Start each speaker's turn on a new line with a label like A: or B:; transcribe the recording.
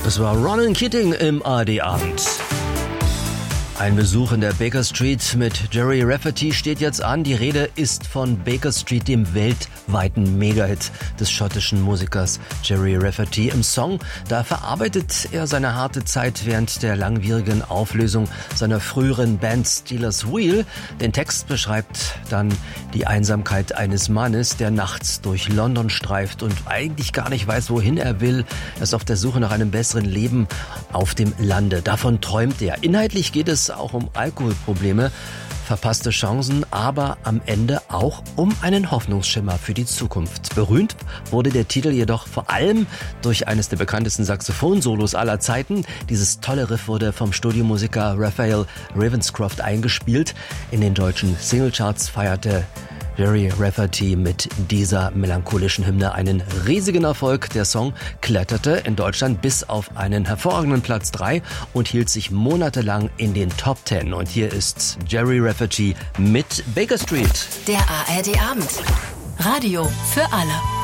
A: Das war Ronan Keating im ARD-Abend. Ein Besuch in der Baker Street mit Gerry Rafferty steht jetzt an. Die Rede ist von Baker Street, dem weltweiten Megahit des schottischen Musikers Gerry Rafferty. Im Song, da verarbeitet er seine harte Zeit während der langwierigen Auflösung seiner früheren Band Stealers Wheel. Den Text beschreibt dann die Einsamkeit eines Mannes, der nachts durch London streift und eigentlich gar nicht weiß, wohin er will. Er ist auf der Suche nach einem besseren Leben auf dem Lande. Davon träumt er. Inhaltlich geht es auch um Alkoholprobleme, verpasste Chancen, aber am Ende auch um einen Hoffnungsschimmer für die Zukunft. Berühmt wurde der Titel jedoch vor allem durch eines der bekanntesten Saxophonsolos aller Zeiten. Dieses tolle Riff wurde vom Studiomusiker Raphael Ravenscroft eingespielt. In den deutschen Singlecharts feierte Gerry Rafferty mit dieser melancholischen Hymne einen riesigen Erfolg. Der Song kletterte in Deutschland bis auf einen hervorragenden Platz 3 und hielt sich monatelang in den Top 10. Und hier ist Gerry Rafferty mit Baker Street.
B: Der ARD-Abend. Radio für alle.